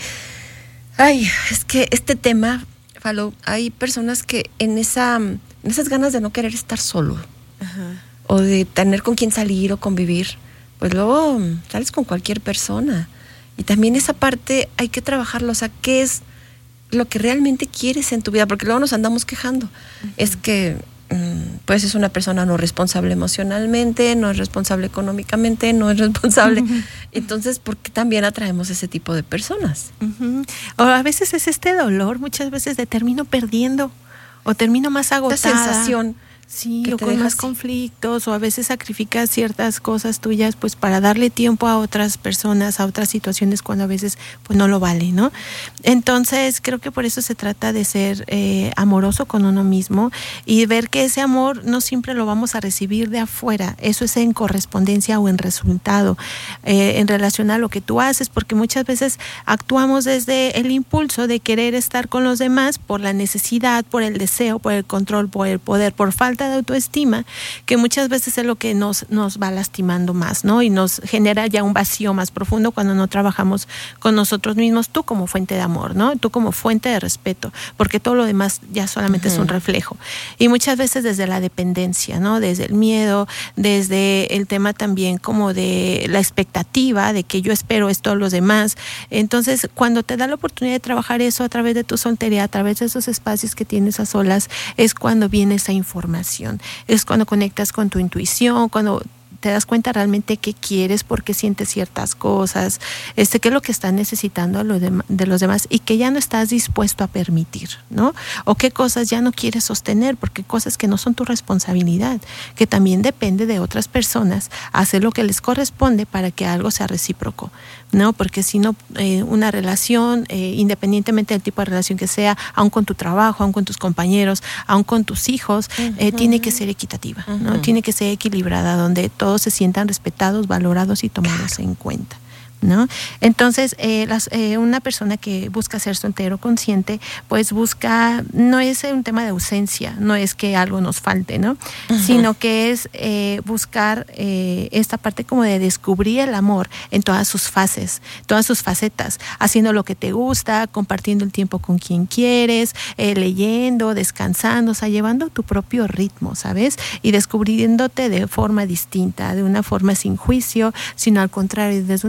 Ay, es que este tema, Falo, hay personas que en esa, en esas ganas de no querer estar solo, ajá, o de tener con quién salir o convivir, pues luego sales con cualquier persona. Y también esa parte hay que trabajarlo, o sea, ¿qué es lo que realmente quieres en tu vida? Porque luego nos andamos quejando. Uh-huh. Es que, um, pues, es una persona no responsable emocionalmente, no es responsable económicamente, no es responsable. Uh-huh. Entonces, ¿por qué también atraemos ese tipo de personas? Uh-huh. O a veces es este dolor, muchas veces de termino perdiendo o termino más agotada. Esta sensación. Sí, o con más así. conflictos, o a veces sacrificas ciertas cosas tuyas pues para darle tiempo a otras personas, a otras situaciones cuando a veces pues no lo vale, ¿no? Entonces creo que por eso se trata de ser eh, amoroso con uno mismo y ver que ese amor no siempre lo vamos a recibir de afuera, eso es en correspondencia o en resultado, eh, en relación a lo que tú haces, porque muchas veces actuamos desde el impulso de querer estar con los demás por la necesidad, por el deseo, por el control, por el poder, por falta de autoestima, que muchas veces es lo que nos, nos va lastimando más, ¿no? Y nos genera ya un vacío más profundo cuando no trabajamos con nosotros mismos, tú como fuente de amor, ¿no? Tú como fuente de respeto, porque todo lo demás ya solamente uh-huh. es un reflejo. Y muchas veces desde la dependencia, ¿no? Desde el miedo, desde el tema también como de la expectativa de que yo espero esto de los demás. Entonces, cuando te da la oportunidad de trabajar eso a través de tu soltería, a través de esos espacios que tienes a solas, es cuando viene esa información. Es cuando conectas con tu intuición, cuando te das cuenta realmente qué quieres, por qué sientes ciertas cosas, este, qué es lo que estás necesitando de los, dem- de los demás y que ya no estás dispuesto a permitir, ¿no? O qué cosas ya no quieres sostener, porque cosas que no son tu responsabilidad, que también depende de otras personas, hacer lo que les corresponde para que algo sea recíproco, ¿no? Porque si no, eh, una relación, eh, independientemente del tipo de relación que sea, aun con tu trabajo, aun con tus compañeros, aun con tus hijos, uh-huh. eh, tiene que ser equitativa, uh-huh. ¿no? Tiene que ser equilibrada, donde todos se sientan respetados, valorados y tomados en cuenta, ¿no? Entonces, eh, las, eh, una persona que busca ser soltero consciente, pues busca, no es un tema de ausencia, no es que algo nos falte, ¿no? Uh-huh. Sino que es eh, buscar eh, esta parte como de descubrir el amor en todas sus fases, todas sus facetas, haciendo lo que te gusta, compartiendo el tiempo con quien quieres, eh, leyendo, descansando, o sea, llevando tu propio ritmo, ¿sabes? Y descubriéndote de forma distinta, de una forma sin juicio, sino al contrario, desde una compañía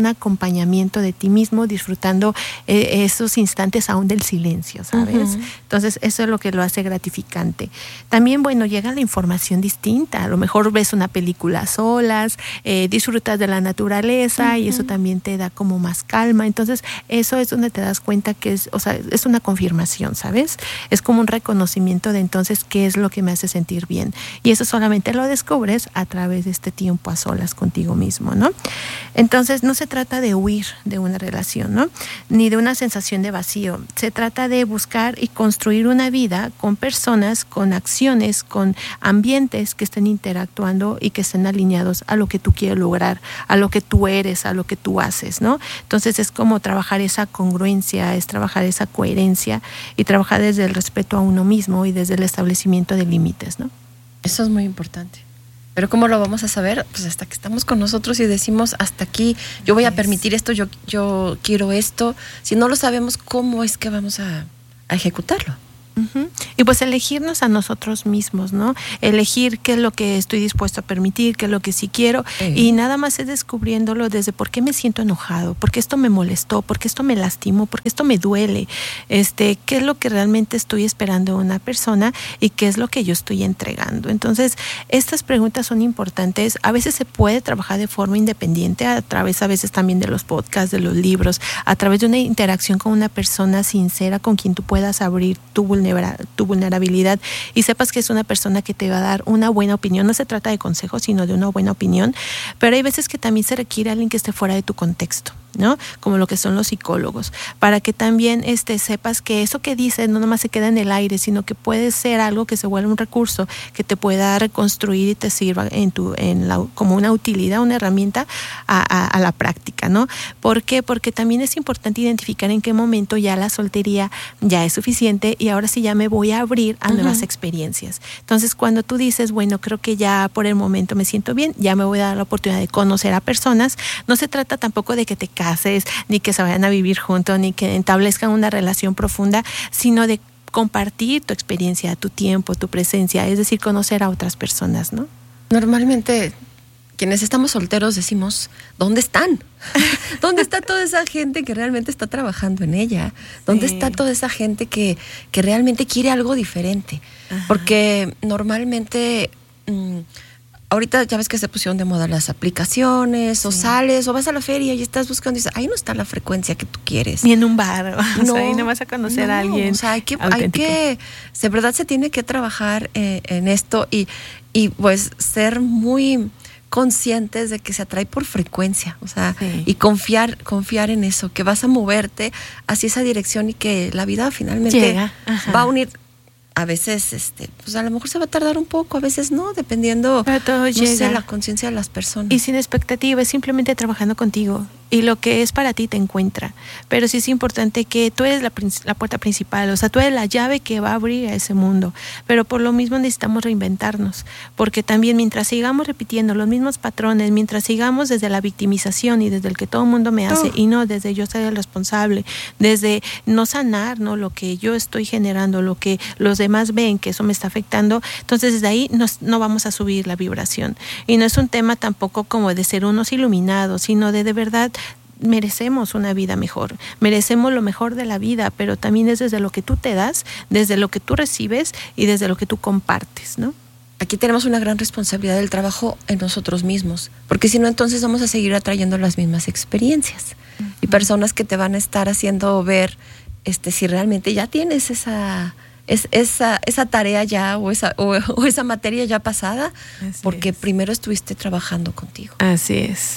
acompañamiento de ti mismo, disfrutando eh, esos instantes aún del silencio, ¿sabes? Uh-huh. Entonces, eso es lo que lo hace gratificante. También, bueno, llega la información distinta. A lo mejor ves una película a solas, eh, disfrutas de la naturaleza uh-huh. y eso también te da como más calma. Entonces, eso es donde te das cuenta que es, o sea, es una confirmación, ¿sabes? Es como un reconocimiento de entonces qué es lo que me hace sentir bien. Y eso solamente lo descubres a través de este tiempo a solas contigo mismo, ¿no? Entonces, no se trata de huir de una relación, ¿no? Ni de una sensación de vacío. Se trata de buscar y construir una vida con personas, con acciones, con ambientes que estén interactuando y que estén alineados a lo que tú quieres lograr, a lo que tú eres, a lo que tú haces, ¿no? Entonces, es como trabajar esa congruencia, es trabajar esa coherencia y trabajar desde el respeto a uno mismo y desde el establecimiento de límites, ¿no? Eso es muy importante. Pero ¿cómo lo vamos a saber? Pues hasta que estamos con nosotros y decimos, hasta aquí, yo voy a permitir esto, yo, yo quiero esto. Si no lo sabemos, ¿cómo es que vamos a, a ejecutarlo? Uh-huh. Y pues elegirnos a nosotros mismos, ¿no? Elegir qué es lo que estoy dispuesto a permitir, qué es lo que sí quiero, sí. Y nada más es descubriéndolo desde por qué me siento enojado, por qué esto me molestó, por qué esto me lastimó, por qué esto me duele, este, qué es lo que realmente estoy esperando de una persona y qué es lo que yo estoy entregando. Entonces, estas preguntas son importantes. A veces se puede trabajar de forma independiente, a través a veces también de los podcasts, de los libros, a través de una interacción con una persona sincera con quien tú puedas abrir tu vulnerabilidad tu vulnerabilidad y sepas que es una persona que te va a dar una buena opinión. No se trata de consejos, sino de una buena opinión, pero hay veces que también se requiere alguien que esté fuera de tu contexto, ¿no? Como lo que son los psicólogos, para que también este, sepas que eso que dices no nomás se queda en el aire, sino que puede ser algo que se vuelve un recurso que te pueda reconstruir y te sirva en tu, en la, como una utilidad, una herramienta a, a, a la práctica, ¿no? ¿Por qué? Porque también es importante identificar en qué momento ya la soltería ya es suficiente y ahora sí ya me voy a abrir a uh-huh. nuevas experiencias. Entonces, cuando tú dices, bueno, creo que ya por el momento me siento bien, ya me voy a dar la oportunidad de conocer a personas, no se trata tampoco de que te cases, ni que se vayan a vivir juntos, ni que establezcan una relación profunda, sino de compartir tu experiencia, tu tiempo, tu presencia, es decir, conocer a otras personas, ¿no? Normalmente, quienes estamos solteros decimos, ¿dónde están? ¿Dónde está toda esa gente que realmente está trabajando en ella? ¿Dónde sí. está toda esa gente que, que realmente quiere algo diferente? Ajá. Porque normalmente... Mmm, ahorita ya ves que se pusieron de moda las aplicaciones, sí. o sales, o vas a la feria y estás buscando y dices, ahí no está la frecuencia que tú quieres. Ni en un bar, o no, sea, ahí no vas a conocer no, a alguien. O sea, hay que, hay que, de verdad se tiene que trabajar eh, en esto y, y pues ser muy conscientes de que se atrae por frecuencia, o sea, sí. y confiar, confiar en eso, que vas a moverte hacia esa dirección y que la vida finalmente Llega. va a unir. A veces, este, pues a lo mejor se va a tardar un poco, a veces no, dependiendo, Pero todo no llega. sé, la conciencia de las personas. Y sin expectativas, simplemente trabajando contigo. Y lo que es para ti te encuentra. Pero sí es importante que tú eres la, la puerta principal, o sea, tú eres la llave que va a abrir a ese mundo. Pero por lo mismo necesitamos reinventarnos, porque también mientras sigamos repitiendo los mismos patrones, mientras sigamos desde la victimización y desde el que todo el mundo me hace, oh. y no desde yo ser el responsable, desde no sanar, ¿no? Lo que yo estoy generando, lo que los demás ven que eso me está afectando, entonces desde ahí nos, no vamos a subir la vibración. Y no es un tema tampoco como de ser unos iluminados, sino de de verdad merecemos una vida mejor, merecemos lo mejor de la vida, pero también es desde lo que tú te das, desde lo que tú recibes y desde lo que tú compartes, ¿no? Aquí tenemos una gran responsabilidad del trabajo en nosotros mismos, porque si no, entonces vamos a seguir atrayendo las mismas experiencias uh-huh. y personas que te van a estar haciendo ver este, si realmente ya tienes esa... Es, esa, esa tarea ya o esa, o, o esa materia ya pasada, Así porque es. primero estuviste trabajando contigo. Así es.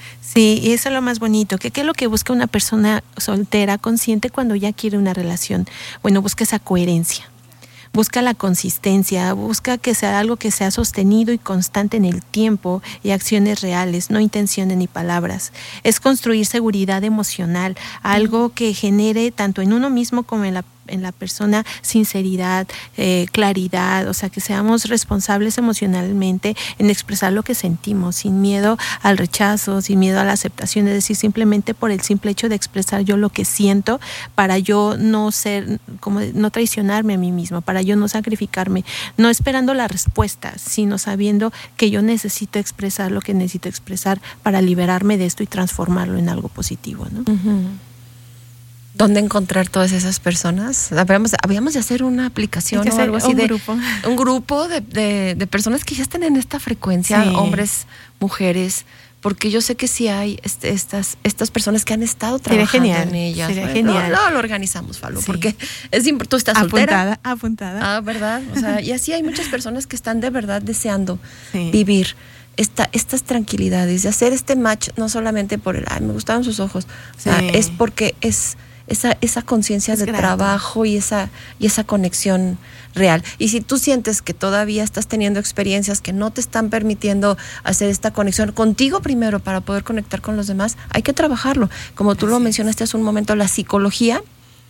Sí, y eso es lo más bonito. ¿Qué, qué es lo que busca una persona soltera, consciente cuando ya quiere una relación? Bueno, busca esa coherencia. Busca la consistencia, busca que sea algo que sea sostenido y constante en el tiempo y acciones reales, no intenciones ni palabras. Es construir seguridad emocional, algo que genere tanto en uno mismo como en la en la persona sinceridad, eh, claridad, o sea, que seamos responsables emocionalmente en expresar lo que sentimos, sin miedo al rechazo, sin miedo a la aceptación, es decir, simplemente por el simple hecho de expresar yo lo que siento, para yo no ser, como no traicionarme a mí mismo, para yo no sacrificarme, no esperando la respuesta, sino sabiendo que yo necesito expresar lo que necesito expresar para liberarme de esto y transformarlo en algo positivo, ¿no? Uh-huh. ¿Dónde encontrar todas esas personas? Habíamos, habíamos de hacer una aplicación o algo así un de grupo. un grupo de, de, de personas que ya están en esta frecuencia, sí. Hombres, mujeres, porque yo sé que sí hay este, estas estas personas que han estado trabajando genial, en ellas. Sería Bueno, genial. No, no, lo organizamos, Falo, Sí. porque es importante. Tú estás soltera. Apuntada, apuntada. Ah, ¿verdad? O sea, y así hay muchas personas que están de verdad deseando Sí. vivir esta, estas tranquilidades, de hacer este match, no solamente por el, ay, me gustaron sus ojos, o sea, Sí. es porque es esa, esa conciencia de grato. trabajo y esa, y esa conexión real. Y si tú sientes que todavía estás teniendo experiencias que no te están permitiendo hacer esta conexión contigo primero para poder conectar con los demás, hay que trabajarlo. Como tú Así lo mencionaste hace un momento, la psicología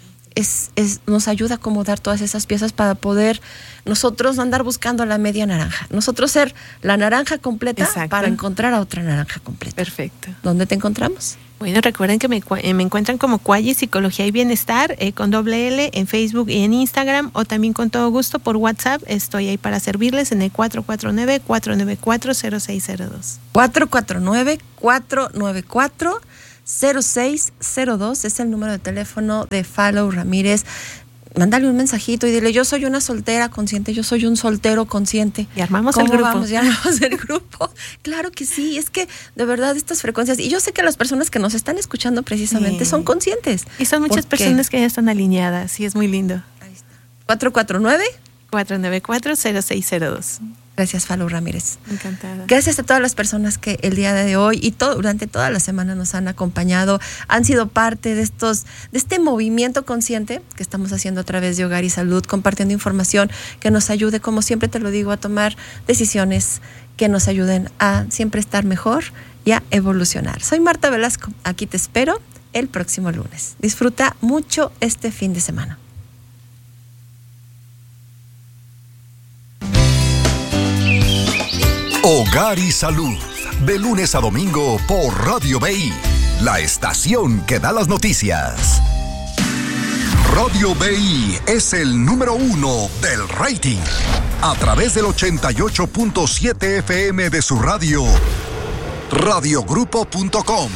Es, es, nos ayuda a acomodar todas esas piezas para poder nosotros no andar buscando la media naranja, nosotros ser la naranja completa. Exacto. Para encontrar a otra naranja completa. Perfecto. ¿Dónde te encontramos? Bueno, recuerden que me, me encuentran como Qualli Psicología y Bienestar eh, con doble L en Facebook y en Instagram, o también con todo gusto por WhatsApp. Estoy ahí para servirles en el cuatro cuatro nueve, cuatro nueve cuatro, cero seis cero dos. cuatro cuatro nueve, cuatro nueve cuatro, cero seis cero dos es el número de teléfono de Falo Ramírez. Mándale un mensajito y dile, yo soy una soltera consciente, yo soy un soltero consciente. Y armamos ¿Cómo el grupo. Vamos? Ya armamos el grupo. Claro que sí, es que de verdad estas frecuencias, y yo sé que las personas que nos están escuchando precisamente Sí. son conscientes. Y son muchas ¿Por qué? personas que ya están alineadas y es muy lindo. Ahí está. cuatro cuatro nueve, cuatro nueve cuatro, cero seis cero dos. Gracias, Falo Ramírez. Encantada. Gracias a todas las personas que el día de hoy y todo, durante toda la semana nos han acompañado, han sido parte de estos, de este movimiento consciente que estamos haciendo a través de Hogar y Salud, compartiendo información que nos ayude, como siempre te lo digo, a tomar decisiones que nos ayuden a siempre estar mejor y a evolucionar. Soy Marta Velasco, aquí te espero el próximo lunes. Disfruta mucho este fin de semana. Hogar y Salud, de lunes a domingo por Radio B I, la estación que da las noticias. Radio B I es el número uno del rating, a través del ochenta y ocho punto siete F M de su radio, radiogrupo punto com,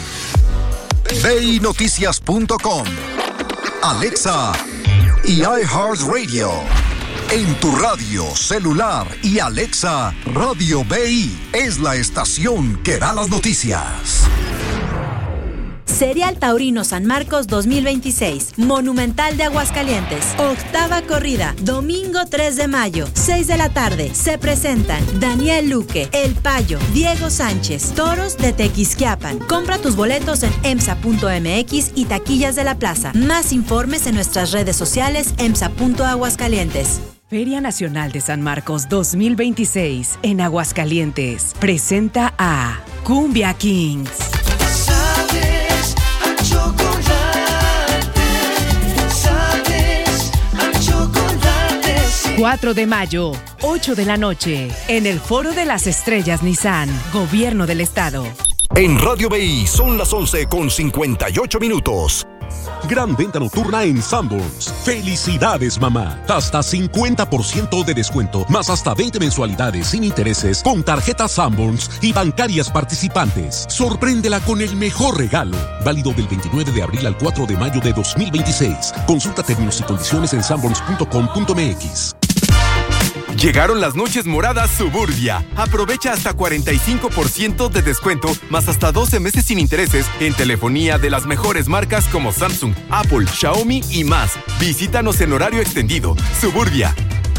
B I noticias punto com, Alexa y iHeartRadio. En tu radio, celular y Alexa, Radio B I es la estación que da las noticias. Serial Taurino San Marcos dos mil veintiséis, Monumental de Aguascalientes, octava corrida, domingo tres de mayo, seis de la tarde. Se presentan Daniel Luque, El Payo, Diego Sánchez, Toros de Tequisquiapan. Compra tus boletos en emsa punto m x y taquillas de la plaza. Más informes en nuestras redes sociales emsa punto aguascalientes. Feria Nacional de San Marcos dos mil veintiséis en Aguascalientes presenta a Cumbia Kings. Sabes a chocolate, sabes a chocolate. Sí. cuatro de mayo, ocho de la noche, en el Foro de las Estrellas Nissan, Gobierno del Estado. En Radio B I son las once con cincuenta y ocho minutos. Gran venta nocturna en Sanborns. ¡Felicidades, mamá! Hasta cincuenta por ciento de descuento, más hasta veinte mensualidades sin intereses con tarjetas Sanborns y bancarias participantes. Sorpréndela con el mejor regalo. Válido del veintinueve de abril al cuatro de mayo de dos mil veintiséis. Consulta términos y condiciones en sanborns punto com punto m x. Llegaron las noches moradas Suburbia. Aprovecha hasta cuarenta y cinco por ciento de descuento, más hasta doce meses sin intereses en telefonía de las mejores marcas como Samsung, Apple, Xiaomi y más. Visítanos en horario extendido. Suburbia.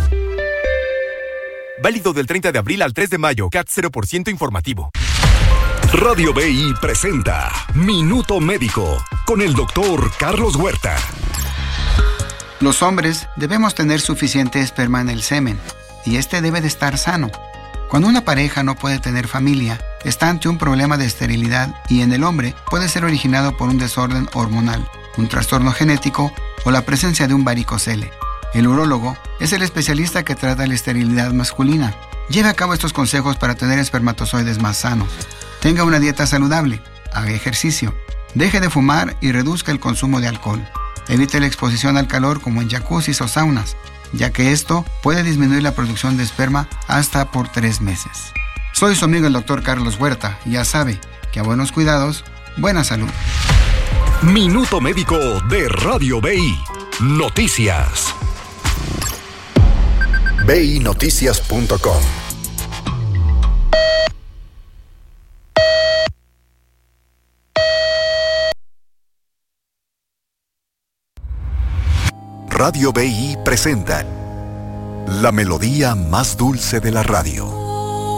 Válido del treinta de abril al tres de mayo. C A T cero por ciento informativo. Radio B I presenta Minuto Médico con el doctor Carlos Huerta. Los hombres debemos tener suficiente esperma en el semen y este debe de estar sano. Cuando una pareja no puede tener familia, está ante un problema de esterilidad y en el hombre puede ser originado por un desorden hormonal, un trastorno genético o la presencia de un varicocele. El urólogo es el especialista que trata la esterilidad masculina. Lleve a cabo estos consejos para tener espermatozoides más sanos. Tenga una dieta saludable, haga ejercicio, deje de fumar y reduzca el consumo de alcohol. Evite la exposición al calor como en jacuzzis o saunas, ya que esto puede disminuir la producción de esperma hasta por tres meses. Soy su amigo el doctor Carlos Huerta y ya sabe que a buenos cuidados, buena salud. Minuto Médico de Radio B I. Noticias. B I Noticias punto com. Radio B I presenta la melodía más dulce de la radio.